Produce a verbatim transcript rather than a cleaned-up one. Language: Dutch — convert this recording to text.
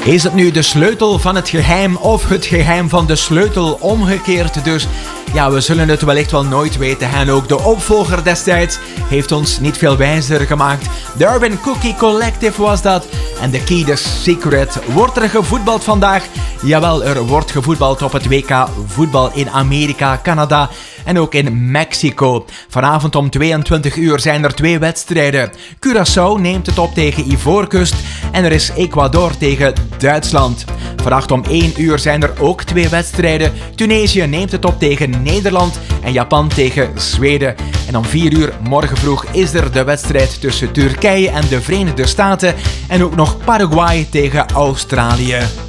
Is het nu de sleutel van het geheim of het geheim van de sleutel omgekeerd? Dus ja, we zullen het wellicht wel nooit weten. En ook de opvolger destijds heeft ons niet veel wijzer gemaakt. De Urban Cookie Collective was dat. En de Key, the Secret. Wordt er gevoetbald vandaag? Jawel, er wordt gevoetbald op het W K voetbal in Amerika, Canada en ook in Mexico. Vanavond om tweeëntwintig uur zijn er twee wedstrijden. Curaçao neemt het op tegen Ivoorkust en er is Ecuador tegen Duitsland. Vannacht om één uur zijn er ook twee wedstrijden. Tunesië neemt het op tegen Nederland en Japan tegen Zweden. En om vier uur morgen vroeg is er de wedstrijd tussen Turkije en de Verenigde Staten en ook nog Paraguay tegen Australië.